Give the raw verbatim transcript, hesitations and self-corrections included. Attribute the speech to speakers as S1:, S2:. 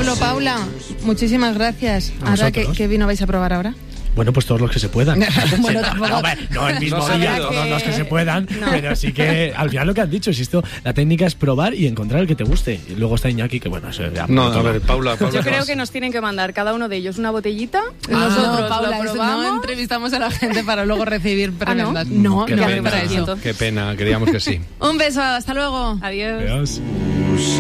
S1: Pablo, Paula, muchísimas gracias. Ahora, ¿qué, ¿qué vino vais a probar ahora?
S2: Bueno, pues todos los que se puedan.
S1: Bueno, tampoco...
S2: no, no el mismo
S3: no
S2: día,
S3: que...
S2: todos los que se puedan, no. Pero sí que al final lo que has dicho, si esto, la técnica es probar y encontrar el que te guste. Y luego está Iñaki, que bueno, eso ya...
S3: No, a ver, Paula, Paula.
S4: Yo creo que nos tienen que mandar cada uno de ellos una botellita.
S1: Ah,
S4: nosotros
S1: no, Paula,
S4: lo probamos.
S1: no entrevistamos a la gente para luego recibir prebendas.
S4: ¿Ah, no?
S1: No,
S3: qué
S1: no,
S3: pena,
S1: para eso.
S3: Qué pena, queríamos que sí.
S1: Un beso, hasta luego.
S4: Adiós.
S2: Adiós.